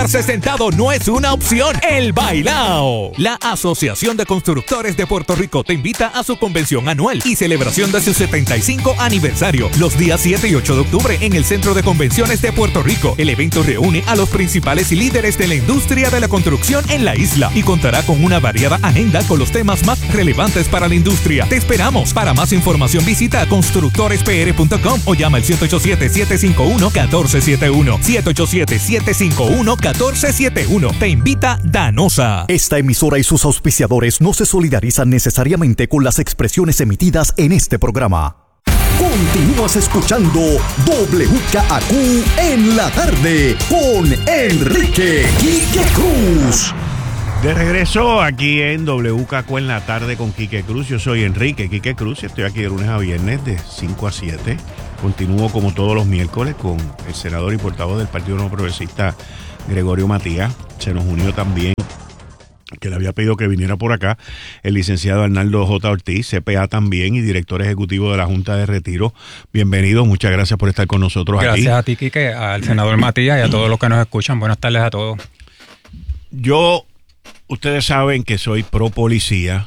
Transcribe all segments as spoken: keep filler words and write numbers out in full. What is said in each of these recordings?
Sentado no es una opción. El Bailao. La Asociación de Constructores de Puerto Rico te invita a su convención anual y celebración de su setenta y cinco aniversario. Los días siete y ocho de octubre en el Centro de Convenciones de Puerto Rico. El evento reúne a los principales líderes de la industria de la construcción en la isla y contará con una variada agenda con los temas más relevantes para la industria. Te esperamos. Para más información visita constructores p r punto com o llama al siete ocho siete, siete cinco uno, uno cuatro siete uno. siete ocho siete, siete cinco uno, uno cuatro siete uno. Te invita Danosa. Esta emisora y sus auspiciadores no se solidarizan necesariamente con las expresiones emitidas en este programa. Continúas escuchando W K A Q en la tarde con Enrique Quique Cruz. De regreso aquí en W K A Q en la tarde con Quique Cruz. Yo soy Enrique Quique Cruz y estoy aquí de lunes a viernes de cinco a siete. Continúo como todos los miércoles con el senador y portavoz del Partido Nuevo Progresista, Gregorio Matías. Se nos unió también, que le había pedido que viniera por acá, el licenciado Arnaldo J. Ortiz, C P A también y director ejecutivo de la Junta de Retiro. Bienvenido, muchas gracias por estar con nosotros gracias aquí. Gracias a ti, Quique, al senador Matías y a todos los que nos escuchan. Buenas tardes a todos. Yo, ustedes saben que soy pro policía.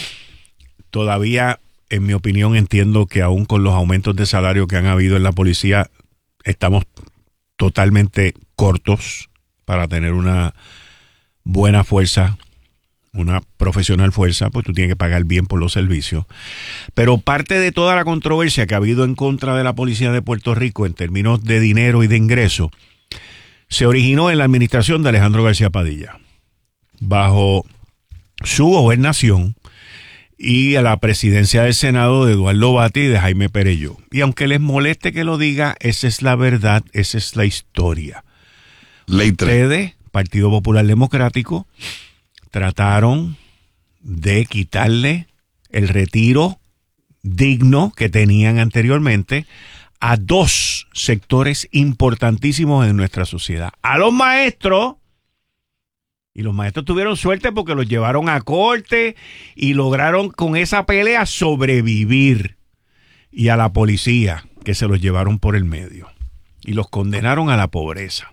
Todavía, en mi opinión, entiendo que aún con los aumentos de salario que han habido en la policía, estamos totalmente cortos para tener una buena fuerza, una profesional fuerza, pues tú tienes que pagar bien por los servicios. Pero parte de toda la controversia que ha habido en contra de la policía de Puerto Rico en términos de dinero y de ingresos, se originó en la administración de Alejandro García Padilla, bajo su gobernación y a la presidencia del Senado de Eduardo Batti y de Jaime Perelló. Y aunque les moleste que lo diga, esa es la verdad, esa es la historia. Ley tres. Ustedes, Partido Popular Democrático, trataron de quitarle el retiro digno que tenían anteriormente a dos sectores importantísimos en nuestra sociedad. A los maestros, y los maestros tuvieron suerte porque los llevaron a corte y lograron con esa pelea sobrevivir. Y a la policía, que se los llevaron por el medio y los condenaron a la pobreza.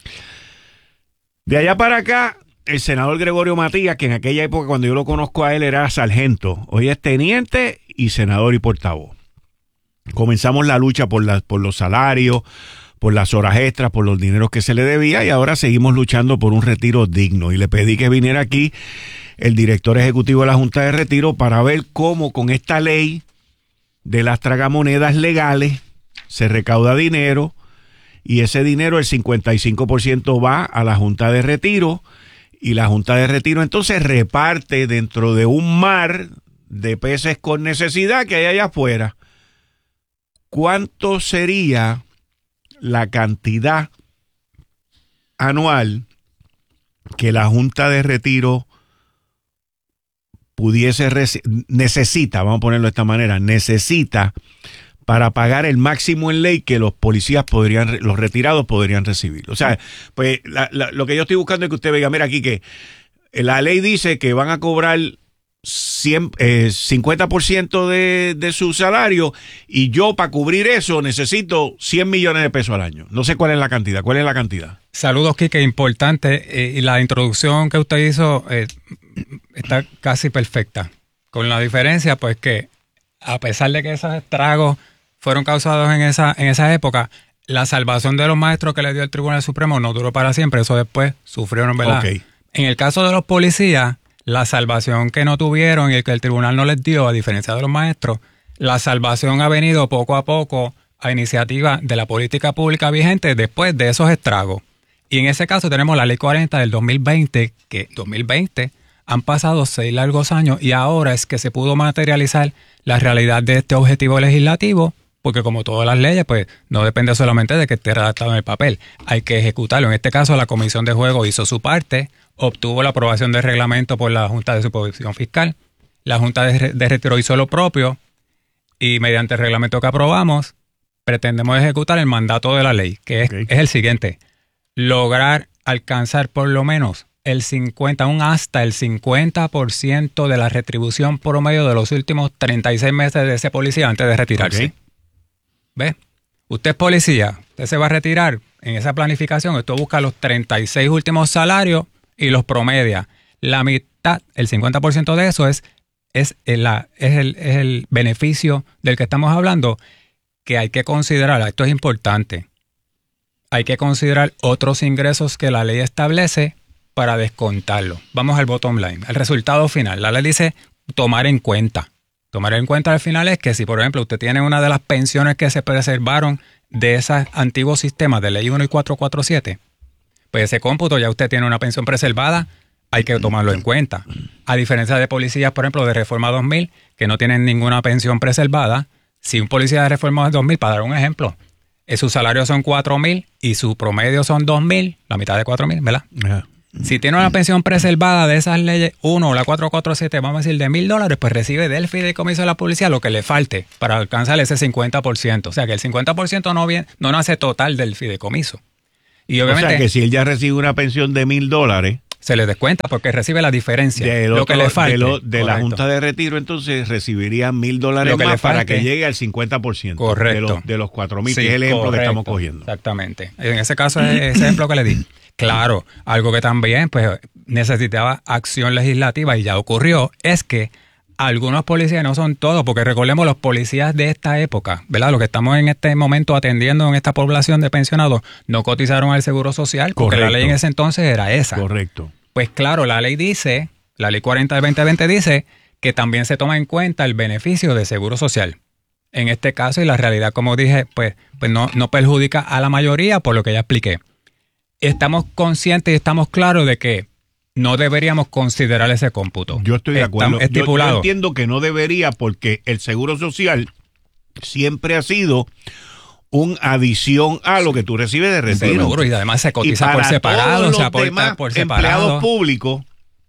De allá para acá, el senador Gregorio Matías, que en aquella época cuando yo lo conozco a él era sargento, hoy es teniente y senador y portavoz. Comenzamos la lucha por, la, por los salarios, por las horas extras, por los dineros que se le debía y ahora seguimos luchando por un retiro digno. Y le pedí que viniera aquí el director ejecutivo de la Junta de Retiro para ver cómo con esta ley de las tragamonedas legales se recauda dinero y ese dinero, el cincuenta y cinco por ciento va a la Junta de Retiro y la Junta de Retiro entonces reparte dentro de un mar de peces con necesidad que hay allá afuera. ¿Cuánto sería la cantidad anual que la Junta de Retiro pudiese reci- necesita, vamos a ponerlo de esta manera, necesita para pagar el máximo en ley que los policías podrían, los retirados podrían recibir? O sea, pues la, la, lo que yo estoy buscando es que usted vea, mira aquí que la ley dice que van a cobrar cien, eh, cincuenta por ciento de, de su salario y yo para cubrir eso necesito cien millones de pesos al año. No sé cuál es la cantidad. ¿Cuál es la cantidad? Saludos, Quique, importante. Eh, y la introducción que usted hizo eh, está casi perfecta. Con la diferencia, pues, que a pesar de que esos estragos fueron causados en esa, en esa época, la salvación de los maestros que le dio el Tribunal Supremo no duró para siempre. Eso después sufrieron, ¿verdad? Okay. En el caso de los policías, la salvación que no tuvieron y el que el tribunal no les dio, a diferencia de los maestros, la salvación ha venido poco a poco a iniciativa de la política pública vigente después de esos estragos. Y en ese caso tenemos la Ley cuarenta del dos mil veinte, que dos mil veinte han pasado seis largos años y ahora es que se pudo materializar la realidad de este objetivo legislativo, porque como todas las leyes, pues no depende solamente de que esté redactado en el papel, hay que ejecutarlo. En este caso, la Comisión de Juego hizo su parte, obtuvo la aprobación del reglamento por la Junta de Supervisión Fiscal, la Junta de, de Retiro hizo lo propio y mediante el reglamento que aprobamos, pretendemos ejecutar el mandato de la ley, que es, okay. es el siguiente: lograr alcanzar por lo menos el cincuenta, aún hasta el cincuenta por ciento de la retribución promedio de los últimos treinta y seis meses de ese policía antes de retirarse. Okay. ¿Ve? Usted es policía, usted se va a retirar, en esa planificación, usted busca los treinta y seis últimos salarios y los promedia. La mitad, el cincuenta por ciento de eso es, es, el, es, el, es el beneficio del que estamos hablando, que hay que considerar, esto es importante, hay que considerar otros ingresos que la ley establece para descontarlo. Vamos al bottom line, el resultado final. La ley dice tomar en cuenta. Tomar en cuenta al final es que si, por ejemplo, usted tiene una de las pensiones que se preservaron de esos antiguos sistemas de ley uno y cuatrocientos cuarenta y siete, pues ese cómputo ya usted tiene una pensión preservada, hay que tomarlo en cuenta. A diferencia de policías, por ejemplo, de Reforma dos mil, que no tienen ninguna pensión preservada, si un policía de Reforma dos mil, para dar un ejemplo, eh, sus salarios son cuatro mil y su promedio son dos mil, la mitad de cuatro mil, ¿verdad? Ajá. Si tiene una pensión preservada de esas leyes uno o la cuatrocientos cuarenta y siete, vamos a decir de mil dólares, pues recibe del fideicomiso de la policía lo que le falte para alcanzar ese cincuenta por ciento. O sea que el cincuenta por ciento no, viene, no nace total del fideicomiso. Y obviamente, o sea que si él ya recibe una pensión de mil dólares, se le descuenta porque recibe la diferencia. De lo otro, que le falte. De, lo, de la Junta de Retiro, entonces recibiría mil dólares más que para que llegue al cincuenta por ciento. Correcto. De los, de los cuatro mil, sí, que es el ejemplo correcto, que estamos cogiendo. Exactamente. En ese caso es ese ejemplo que le di. Claro, algo que también pues necesitaba acción legislativa y ya ocurrió, es que algunos policías, no son todos, porque recordemos los policías de esta época, ¿verdad? Los que estamos en este momento atendiendo en esta población de pensionados, no cotizaron al Seguro Social, porque correcto, la ley en ese entonces era esa. Correcto. Pues claro, la ley dice, la ley cuarenta del veinte veinte dice que también se toma en cuenta el beneficio de Seguro Social. En este caso, y la realidad, como dije, pues, pues no, no perjudica a la mayoría por lo que ya expliqué. Estamos conscientes y estamos claros de que no deberíamos considerar ese cómputo. Yo estoy de acuerdo. Estipulado. Yo, yo entiendo que no debería porque el Seguro Social siempre ha sido una adición a lo que tú recibes de retiro. Seguro, y además se cotiza por separado, se aporta por separado. Empleados públicos,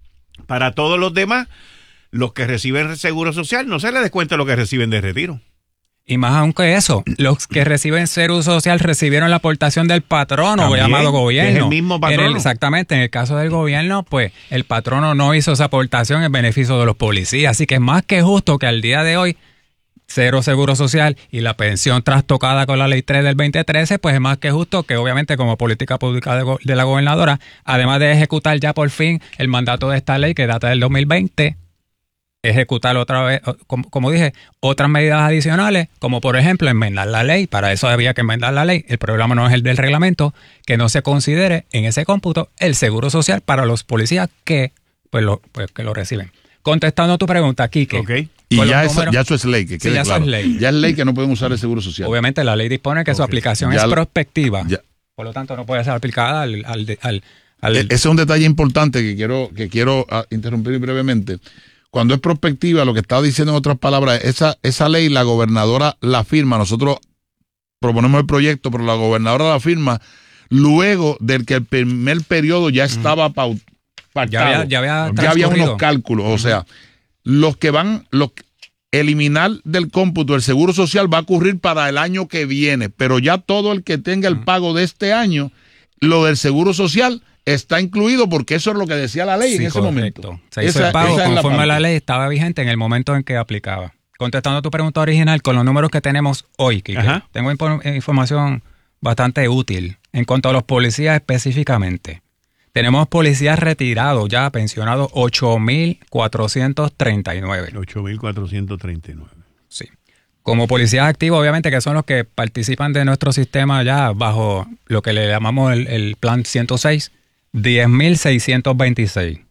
para todos los demás, los que reciben Seguro Social, no se les descuenta lo que reciben de retiro. Y más aún que eso, los que reciben Seguro Social recibieron la aportación del patrono, también, llamado gobierno. Es el mismo patrono. En el, exactamente, en el caso del gobierno, pues el patrono no hizo esa aportación en beneficio de los policías. Así que es más que justo que al día de hoy, cero Seguro Social y la pensión trastocada con la ley tres del veinte trece, pues es más que justo que obviamente como política pública de, go de la gobernadora, además de ejecutar ya por fin el mandato de esta ley que data del dos mil veinte, ejecutar otra vez, como, como dije, otras medidas adicionales, como por ejemplo enmendar la ley. Para eso había que enmendar la ley. El problema no es el del reglamento, que no se considere en ese cómputo el Seguro Social para los policías que pues lo, pues, que lo reciben. Contestando a tu pregunta, Quique. Okay. Y ya eso, ya eso es ley, que quede sí, ya claro. Eso es ley. Ya es ley que no pueden usar el Seguro Social. Obviamente la ley dispone que okay. su aplicación ya es prospectiva. Ya. Por lo tanto, no puede ser aplicada al... al, al, al Ese es un detalle importante que quiero, que quiero interrumpir brevemente. Cuando es prospectiva, lo que estaba diciendo en otras palabras, esa, esa ley la gobernadora la firma, nosotros proponemos el proyecto, pero la gobernadora la firma luego del que el primer periodo ya estaba pactado. Ya había, ya había, ya había unos cálculos, o sea, los que van, los eliminar del cómputo el Seguro Social va a ocurrir para el año que viene, pero ya todo el que tenga el pago de este año, lo del Seguro Social está incluido porque eso es lo que decía la ley sí, en ese correcto. momento. Se hizo esa, el pago conforme a la ley, estaba vigente en el momento en que aplicaba. Contestando a tu pregunta original, con los números que tenemos hoy, Quique, tengo información bastante útil en cuanto a los policías específicamente. Tenemos policías retirados ya, pensionados, ocho mil cuatrocientos treinta y nueve. ocho mil cuatrocientos treinta y nueve. Sí. Como policías activos, obviamente, que son los que participan de nuestro sistema ya bajo lo que le llamamos el, el plan ciento seis, diez mil seiscientos veintiséis.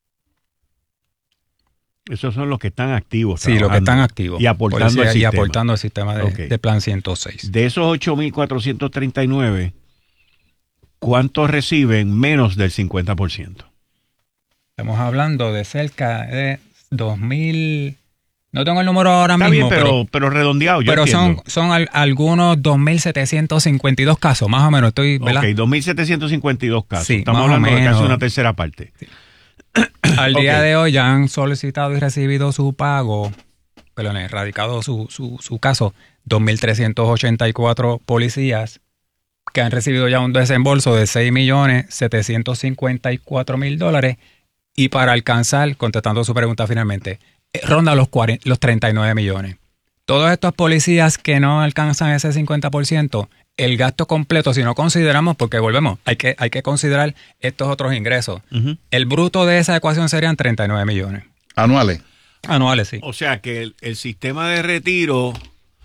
Esos son los que están activos. Sí, los que están activos. Y aportando, al sistema. y aportando al sistema de, okay. de plan ciento seis. De esos ocho mil cuatrocientos treinta y nueve, ¿cuántos reciben menos del cincuenta por ciento? Estamos hablando de cerca de dos mil... No tengo el número ahora Está mismo. Bien, pero, pero, pero redondeado, yo Pero entiendo. son, son al, algunos dos mil setecientos cincuenta y dos casos, más o menos. Estoy, ¿verdad? Ok, dos mil setecientos cincuenta y dos casos. Sí, Estamos hablando de casi una tercera parte. Sí. Al día okay. de hoy ya han solicitado y recibido su pago, perdón, erradicado su, su, su caso, dos mil trescientos ochenta y cuatro policías que han recibido ya un desembolso de seis millones setecientos cincuenta y cuatro mil dólares y para alcanzar, contestando su pregunta finalmente, ronda los, cuarenta, los treinta y nueve millones. Todos estos policías que no alcanzan ese cincuenta por ciento, el gasto completo, si no consideramos, porque volvemos, hay que, hay que considerar estos otros ingresos. Uh-huh. El bruto de esa ecuación serían treinta y nueve millones. ¿Anuales? Anuales, sí. O sea que el, el sistema de retiro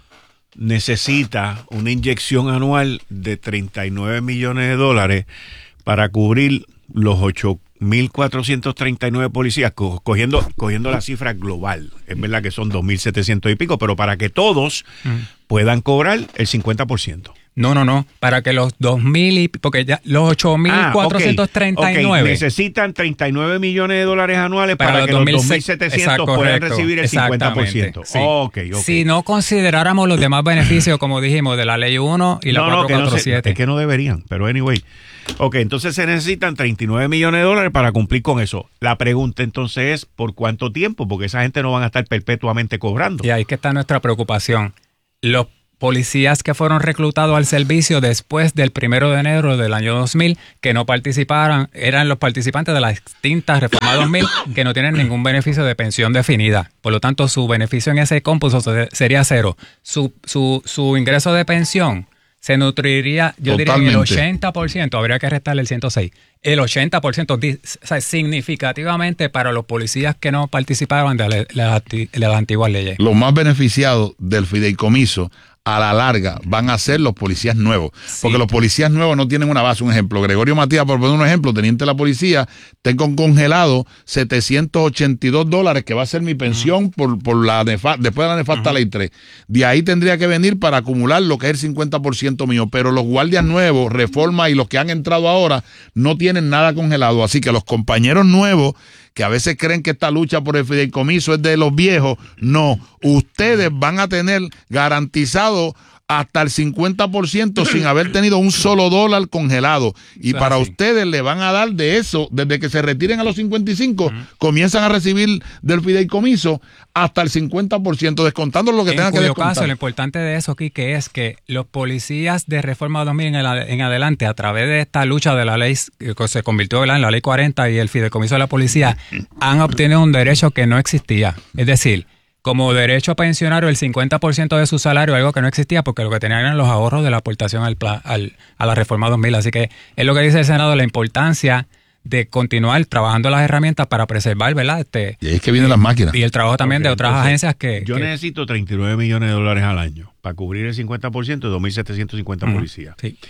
necesita una inyección anual de treinta y nueve millones de dólares para cubrir los ocho mil cuatrocientos treinta y nueve policías, co- cogiendo, cogiendo la cifra global. Es verdad que son dos mil setecientos y pico, pero para que todos uh-huh. puedan cobrar el cincuenta por ciento. No, no, no. Para que los dos mil y... Porque ya los ocho mil cuatrocientos treinta y nueve... Ah, okay. Okay. Necesitan treinta y nueve millones de dólares anuales para, para que los dos mil setecientos puedan recibir el cincuenta por ciento. Sí. Okay, okay. Si no consideráramos los demás beneficios, como dijimos, de la Ley uno y la no, cuatrocientos cuarenta y siete. No, que no se, es que no deberían, pero anyway. Ok, entonces se necesitan treinta y nueve millones de dólares para cumplir con eso. La pregunta entonces es, ¿por cuánto tiempo? Porque esa gente no van a estar perpetuamente cobrando. Y ahí es que está nuestra preocupación. Los policías que fueron reclutados al servicio después del primero de enero del año dos mil, que no participaron, eran los participantes de la extinta Reforma dos mil, que no tienen ningún beneficio de pensión definida. Por lo tanto, su beneficio en ese cómputo sería cero. Su, su, su ingreso de pensión se nutriría, yo Totalmente. diría que el ochenta por ciento, habría que restarle el ciento seis. El ochenta por ciento, o sea, significativamente para los policías que no participaron de las la, la, la antiguas leyes. Los más beneficiados del fideicomiso a la larga van a ser los policías nuevos, sí. Porque los policías nuevos no tienen una base. Un ejemplo, Gregorio Matías, por poner un ejemplo, teniente de la policía, tengo un congelado setecientos ochenta y dos dólares, que va a ser mi pensión uh-huh. por, por la nefa- después de la nefasta uh-huh. ley tres. De ahí tendría que venir para acumular lo que es el cincuenta por ciento mío, pero los guardias nuevos, reforma y los que han entrado ahora no tienen nada congelado, así que los compañeros nuevos que a veces creen que esta lucha por el fideicomiso es de los viejos, no, ustedes van a tener garantizado hasta el cincuenta por ciento sin haber tenido un solo dólar congelado. Y para así. Ustedes le van a dar de eso, desde que se retiren a los cincuenta y cinco, uh-huh. comienzan a recibir del fideicomiso hasta el cincuenta por ciento, descontando lo que en tengan que descontar. Caso, lo importante de eso, Quique, es que los policías de Reforma dos mil en, el, en adelante, a través de esta lucha de la ley, que se convirtió en la ley cuarenta y el fideicomiso de la policía, han obtenido un derecho que no existía. Es decir, como derecho pensionario el cincuenta por ciento de su salario, algo que no existía porque lo que tenían eran los ahorros de la aportación al, al, a la Reforma dos mil. Así que es lo que dice el Senado, la importancia de continuar trabajando las herramientas para preservar, ¿verdad? Este, y ahí es que vienen las máquinas. Y el trabajo también okay, de otras entonces, agencias que... Yo que, necesito treinta y nueve millones de dólares al año para cubrir el cincuenta por ciento de dos mil setecientos cincuenta uh-huh. policías. Sí.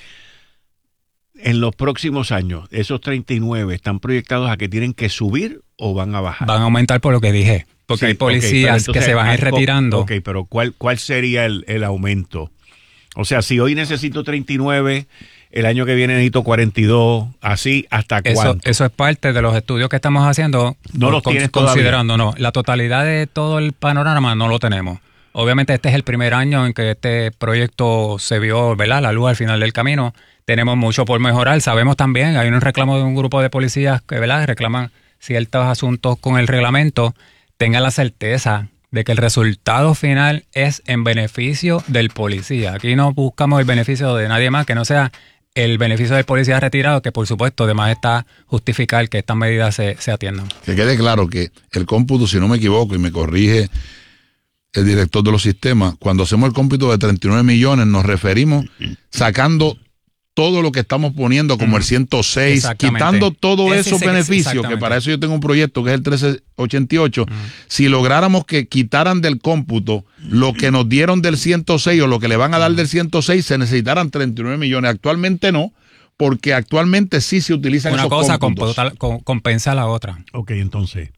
En los próximos años, ¿esos treinta y nueve están proyectados a que tienen que subir o van a bajar? Van a aumentar por lo que dije. Porque sí, hay policías okay, entonces, que se van a ir retirando. Ok, pero ¿cuál, cuál sería el, el aumento? O sea, si hoy necesito treinta y nueve, el año que viene necesito cuarenta y dos, así, ¿hasta eso, cuánto? Eso es parte de los estudios que estamos haciendo. No los con, tienes considerando, todavía. No. La totalidad de todo el panorama no lo tenemos. Obviamente este es el primer año en que este proyecto se vio, ¿verdad?, la luz al final del camino. Tenemos mucho por mejorar. Sabemos también, hay un reclamo de un grupo de policías que, ¿verdad?, reclaman ciertos asuntos con el reglamento. Tenga la certeza de que el resultado final es en beneficio del policía. Aquí no buscamos el beneficio de nadie más que no sea el beneficio del policía retirado, que por supuesto además está justificar que estas medidas se, se atiendan. Que quede claro que el cómputo, si no me equivoco y me corrige el director de los sistemas, cuando hacemos el cómputo de treinta y nueve millones nos referimos sacando todo lo que estamos poniendo como el ciento seis, quitando todos Ese esos beneficios, que para eso yo tengo un proyecto que es el trece ochenta y ocho, uh-huh. Si lográramos que quitaran del cómputo lo que nos dieron del ciento seis o lo que le van a dar del ciento seis, se necesitaran treinta y nueve millones. Actualmente no, porque actualmente sí se utilizan Una esos cosa cómputos. Una cosa compensa a la otra. Ok, entonces,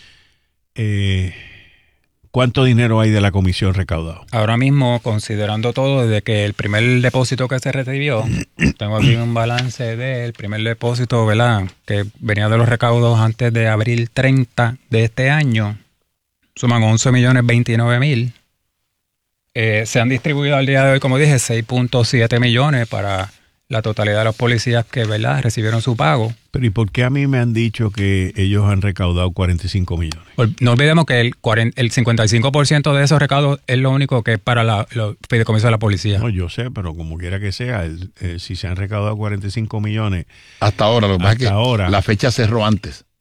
eh... ¿cuánto dinero hay de la comisión recaudado? Ahora mismo, considerando todo, desde que el primer depósito que se recibió, tengo aquí un balance del primer depósito, ¿verdad?, que venía de los recaudos antes de abril treinta de este año, suman once millones veintinueve mil. Eh, se han distribuido al día de hoy, como dije, seis punto siete millones para la totalidad de los policías que, ¿verdad?, recibieron su pago. Pero ¿y por qué a mí me han dicho que ellos han recaudado cuarenta y cinco millones? No olvidemos que el, cuarenta, el cincuenta y cinco por ciento de esos recaudos es lo único que es para la, los fideicomisos de la policía. No, yo sé, pero como quiera que sea, el, eh, si se han recaudado cuarenta y cinco millones... Hasta ahora, lo que pasa es que ahora, la fecha cerró antes.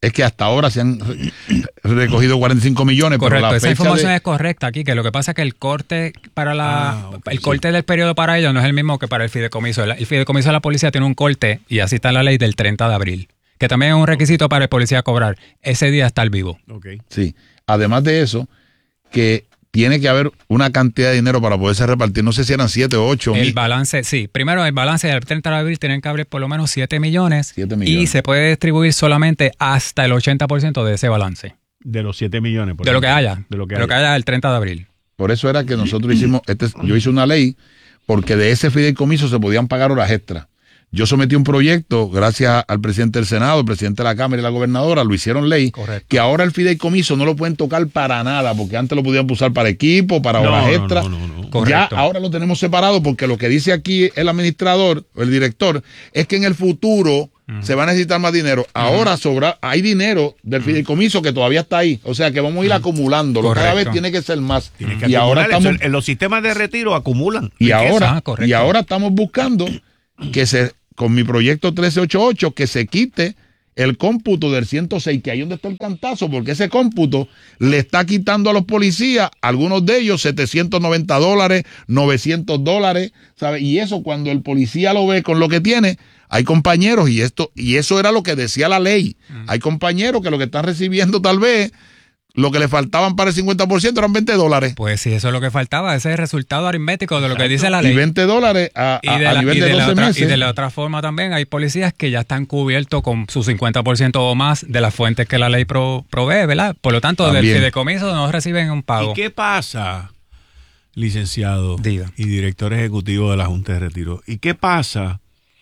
es que hasta ahora se han re- recogido cuarenta y cinco millones. Correcto, pero la esa fecha información de, es correcta aquí, que lo que pasa es que el corte para la Ah, ok, el sí. corte del periodo para ellos no es el mismo que para el fideicomiso. El, el fideicomiso de la policía tiene un corte, y así está la ley, del treinta de abril, que también es un requisito para el policía cobrar. Ese día estar vivo. Ok. sí. Además de eso, que tiene que haber una cantidad de dinero para poderse repartir. No sé si eran siete o ocho El mil. balance, sí. Primero, el balance del treinta de abril tienen que haber por lo menos siete millones, siete millones. y se puede distribuir solamente hasta el ochenta por ciento de ese balance. De los siete millones. por De lo que ejemplo. haya. De lo que de lo que haya. haya el treinta de abril. Por eso era que nosotros hicimos, este, yo hice una ley, porque de ese fideicomiso se podían pagar horas extras. Yo sometí un proyecto, gracias al presidente del Senado, el presidente de la Cámara y la gobernadora, lo hicieron ley, Correcto. que ahora el fideicomiso no lo pueden tocar para nada, porque antes lo podían usar para equipo, para No, horas no, extras. no, no, no. Ya Correcto. ahora lo tenemos separado, porque lo que dice aquí el administrador, o el director, es que en el futuro se va a necesitar más dinero. Ahora sobra, hay dinero del fideicomiso que todavía está ahí. O sea que vamos a ir acumulándolo. Cada Correcto. vez tiene que ser más. Tienen que Y ahora acumular estamos, eso. En los sistemas de retiro acumulan. y riqueza. ahora, Ah, correcto. y ahora estamos buscando que se, con mi proyecto trece ochenta y ocho, que se quite el cómputo del ciento seis, que ahí donde está el cantazo, porque ese cómputo le está quitando a los policías, algunos de ellos setecientos noventa dólares, novecientos dólares, ¿sabe? Y eso cuando el policía lo ve con lo que tiene, hay compañeros, y esto, y eso era lo que decía la ley, hay compañeros que lo que están recibiendo tal vez, lo que le faltaban para el cincuenta por ciento eran veinte dólares. Pues sí, eso es lo que faltaba. Ese es el resultado aritmético de lo que dice la Y ley. veinte dólares a, Y a- de, a la, nivel y de de la doce otra, meses. y de la otra forma también hay policías que ya están cubiertos con su cincuenta por ciento o más de las fuentes que la ley pro- provee, ¿verdad? Por lo tanto, del También. fideicomiso no reciben un pago. ¿Y qué pasa, licenciado Diga. y director ejecutivo de la Junta de Retiro? ¿Y qué pasa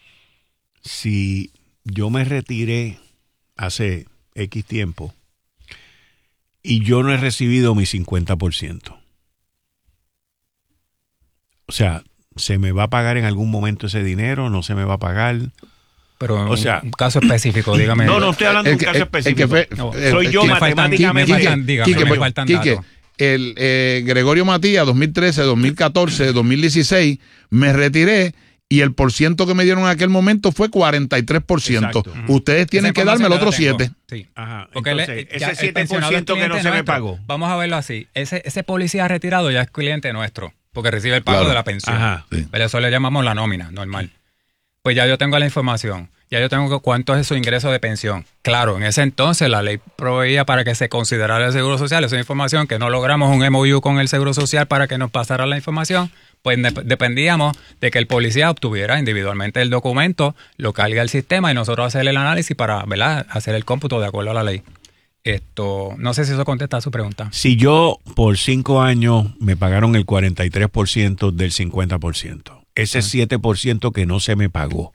si yo me retiré hace X tiempo y yo no he recibido mi cincuenta por ciento? O sea, ¿se me va a pagar en algún momento ese dinero? ¿No se me va a pagar? Pero en o sea- un caso específico, dígame. No, no estoy hablando de El un que- caso el- el que específico. fue- No, eh, Soy eh, yo que- me faltan- matemáticamente. me faltan- dígame, Quique, me pues, faltan Quique, datos. el eh, Gregorio Matías, dos mil trece, dos mil catorce, dos mil dieciséis, me retiré y el porciento que me dieron en aquel momento fue cuarenta y tres por ciento. Exacto. Ustedes tienen Esa que darme el información otro ya la siete. tengo. Sí. Ajá, Porque entonces, le- ese ya el siete por pensionado ciento es que no cliente se me nuestro. pagó. Vamos a verlo así. Ese, ese policía retirado ya es cliente nuestro, porque recibe el pago Claro. de la pensión. Ajá. Sí. Pero eso le llamamos la nómina, normal. Pues ya yo tengo la información. Ya yo tengo cuánto es su ingreso de pensión. Claro, en ese entonces la ley proveía para que se considerara el Seguro Social. Esa información que no logramos un M O U con el Seguro Social para que nos pasara la información, pues de- dependíamos de que el policía obtuviera individualmente el documento, lo cargue al sistema y nosotros hacer el análisis para, ¿verdad?, hacer el cómputo de acuerdo a la ley. Esto, no sé si eso contesta a su pregunta. Si yo por cinco años me pagaron el cuarenta y tres por ciento del cincuenta por ciento, ese siete por ciento que no se me pagó,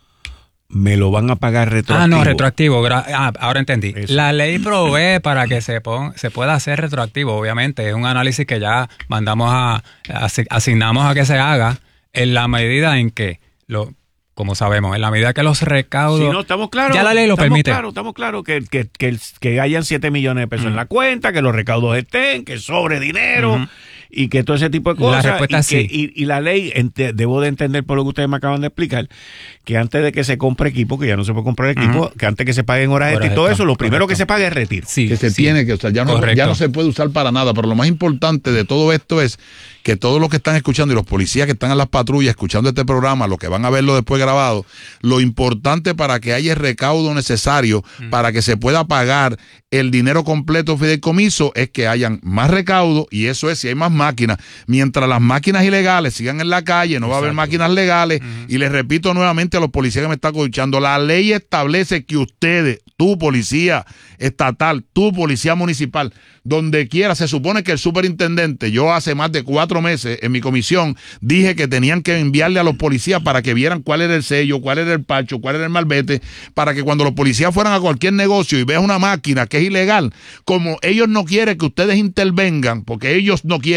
¿me lo van a pagar retroactivo? Ah, no, retroactivo. gra- Ah, ahora entendí. Eso. La ley provee para que se, pon- se pueda hacer retroactivo, obviamente. Es un análisis que ya mandamos a, asi- asignamos a que se haga en la medida en que, lo, como sabemos, en la medida que los recaudos... Si no, estamos claros. Ya la ley lo estamos permite. Claro, estamos claros que, que, que, el- que hayan siete millones de pesos en la cuenta, que los recaudos estén, que sobre dinero Ujú. y que todo ese tipo de La cosas. respuesta y, es que- sí. y, y la ley, ente- debo de entender por lo que ustedes me acaban de explicar, que antes de que se compre equipo, que ya no se puede comprar equipo, Ujú. que antes que se paguen horas Horas extra y todo extra, eso, lo primero correcto. que se pague es retiro. Sí, que se sí. tiene que usar, ya no, Correcto. ya no se puede usar para nada, pero lo más importante de todo esto es que todos los que están escuchando y los policías que están en las patrullas escuchando este programa, los que van a verlo después grabado, lo importante para que haya el recaudo necesario para que se pueda pagar el dinero completo fideicomiso es que hayan más recaudo, y eso es si hay más máquinas. Mientras las máquinas ilegales sigan en la calle, no va a haber Exacto. máquinas legales. Y les repito nuevamente a los policías que me están escuchando, la ley establece que ustedes, tu policía estatal, tu policía municipal, donde quiera, se supone que el superintendente, yo hace más de cuatro meses en mi comisión dije que tenían que enviarle a los policías para que vieran cuál era el sello, cuál era el pacho, cuál era el malvete, para que cuando los policías fueran a cualquier negocio y vean una máquina que es ilegal, como ellos no quieren que ustedes intervengan, porque ellos no quieren,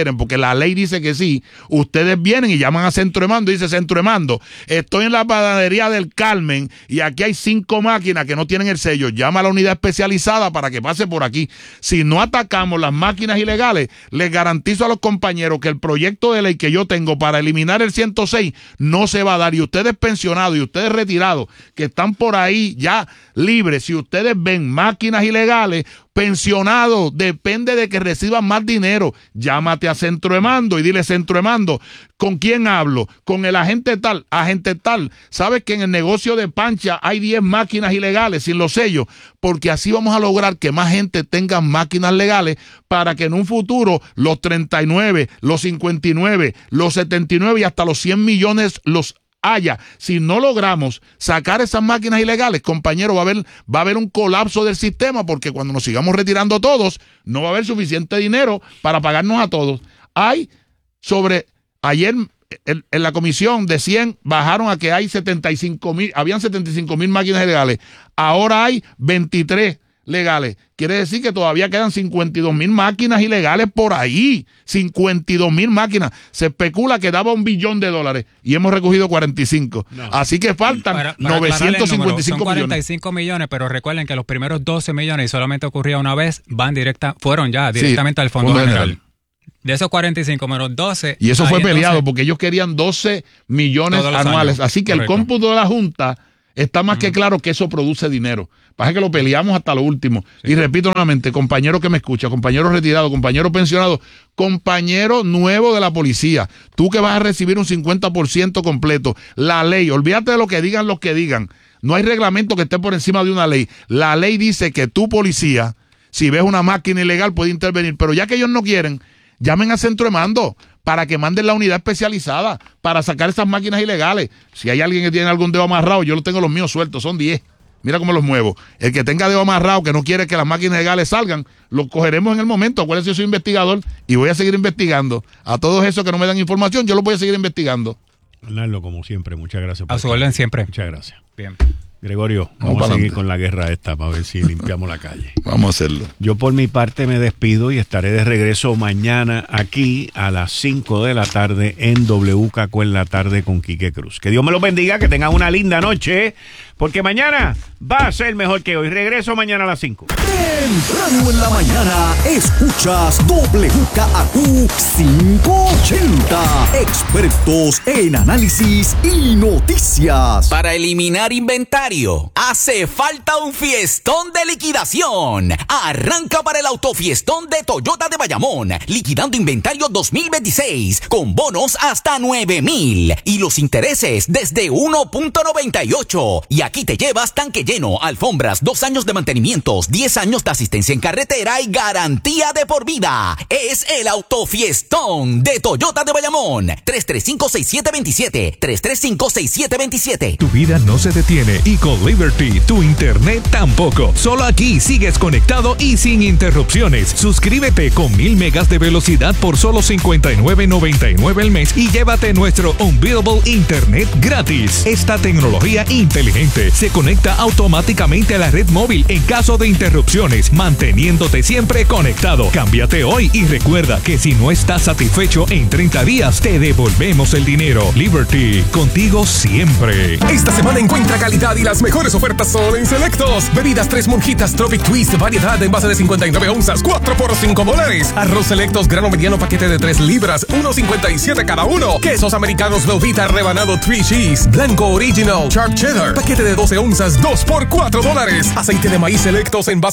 quieren, porque la ley dice que sí, ustedes vienen y llaman a Centro de Mando y dice Centro de Mando, estoy en la panadería del Carmen y aquí hay cinco máquinas que no tienen el sello, llama a la unidad especializada para que pase por aquí. Si no atacamos las máquinas ilegales, les garantizo a los compañeros que el proyecto de ley que yo tengo para eliminar el ciento seis no se va a dar. Y ustedes pensionados y ustedes retirados que están por ahí ya libres, si ustedes ven máquinas ilegales, pensionados, depende de que reciban más dinero, llámate a Centro de Mando y dile: Centro de Mando, ¿con quién hablo? Con el agente tal, agente tal. ¿Sabes que en el negocio de Pancha hay diez máquinas ilegales sin los sellos? Porque así vamos a lograr que más gente tenga máquinas legales para que en un futuro los treinta y nueve, los cincuenta y nueve, los setenta y nueve y hasta los cien millones los haya. Si no logramos sacar esas máquinas ilegales, compañero, va a haber, va a haber un colapso del sistema, porque cuando nos sigamos retirando todos, no va a haber suficiente dinero para pagarnos a todos. Hay sobre, ayer en, en la comisión de cien bajaron a que hay setenta y cinco mil, habían setenta y cinco mil máquinas ilegales, ahora hay veintitrés legales. Quiere decir que todavía quedan cincuenta y dos mil máquinas ilegales por ahí. cincuenta y dos mil máquinas. Se especula que daba un billón de dólares y hemos recogido cuarenta y cinco. No. Así que faltan para, para novecientos cincuenta y cinco número, son cuarenta y millones. cinco millones, pero recuerden que los primeros doce millones, y solamente ocurría una vez, van directa, fueron ya directamente sí, al Fondo, Fondo General. General. De esos cuarenta y cinco menos doce. Y eso fue peleado entonces, porque ellos querían doce millones anuales. Años. Así que correcto. El cómputo de la Junta está más uh-huh. que claro que eso produce dinero. Pasa que lo peleamos hasta lo último. Sí. Y repito nuevamente, compañero que me escucha, compañero retirado, compañero pensionado, compañero nuevo de la policía, tú que vas a recibir un cincuenta por ciento completo, la ley, olvídate de lo que digan los que digan, no hay reglamento que esté por encima de una ley. La ley dice que tu policía, si ves una máquina ilegal, puede intervenir, pero ya que ellos no quieren, llamen a Centro de Mando para que manden la unidad especializada para sacar esas máquinas ilegales. Si hay alguien que tiene algún dedo amarrado, yo lo tengo los míos sueltos, son diez. Mira cómo los muevo. El que tenga dedo amarrado, que no quiere que las máquinas legales salgan, los cogeremos en el momento. Acuérdense, yo soy investigador y voy a seguir investigando. A todos esos que no me dan información, yo los voy a seguir investigando. Arnaldo, como siempre, muchas gracias. Por a su orden siempre. Muchas gracias. Bien. Gregorio, vamos, vamos a seguir con la guerra esta para ver si limpiamos la calle. Vamos a hacerlo. Yo por mi parte me despido y estaré de regreso mañana aquí a las cinco de la tarde en W K Q en la tarde con Quique Cruz. Que Dios me los bendiga, que tengan una linda noche, porque mañana va a ser mejor que hoy. Regreso mañana a las cinco. Temprano en la mañana escuchas W K Q quinientos ochenta. Expertos en análisis y noticias. Para eliminar inventario hace falta un fiestón de liquidación. Arranca para el autofiestón de Toyota de Bayamón, liquidando inventario dos mil veintiséis con bonos hasta nueve mil y los intereses desde uno punto noventa y ocho. Y aquí te llevas tanque lleno, alfombras, dos años de mantenimientos, diez años de asistencia en carretera y garantía de por vida. Es el autofiestón de Toyota de Bayamón. tres tres cinco, seis siete dos siete, tres tres cinco, seis siete dos siete. Tu vida no se detiene y con Liberty tu internet tampoco. Solo aquí sigues conectado y sin interrupciones. Suscríbete con mil megas de velocidad por solo cincuenta y nueve noventa y nueve al mes y llévate nuestro Unbeatable Internet gratis. Esta tecnología inteligente se conecta automáticamente a la red móvil en caso de interrupciones, manteniéndote siempre conectado. Cámbiate hoy y recuerda que si no estás satisfecho en treinta días, te devolvemos el dinero. Liberty, contigo siempre. Esta semana encuentra calidad y las mejores ofertas son en Selectos. Bebidas tres monjitas Tropic Twist, variedad en base de cincuenta y nueve onzas, cuatro por cinco dólares. Arroz Selectos, grano mediano, paquete de tres libras, uno cincuenta y siete cada uno. Quesos americanos Velveeta rebanado tres cheese, blanco original, sharp cheddar, paquete de doce onzas, dos por cuatro dólares. Aceite de maíz Selectos en base